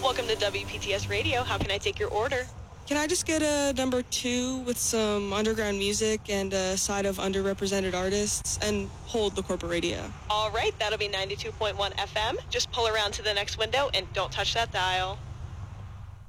Welcome to WPTS Radio. How can I take your order? Can I just get a number 2 with some underground music and a side of underrepresented artists and hold the corporate radio? All right, that'll be 92.1 FM. Just pull around to the next window and don't touch that dial.